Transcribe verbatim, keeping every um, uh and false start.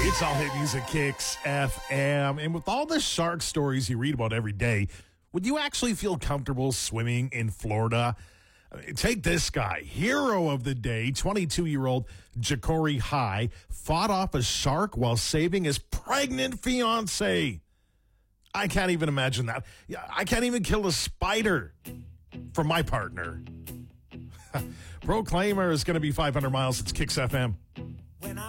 It's all hit music, Kicks F M. And with all the shark stories you read about every day, would you actually feel comfortable swimming in Florida? I mean, take this guy, hero of the day, twenty-two-year-old Ja'Cory High, fought off a shark while saving his pregnant fiancée. I can't even imagine that. I can't even kill a spider for my partner. Proclaimer is going to be five hundred miles. It's Kicks F M.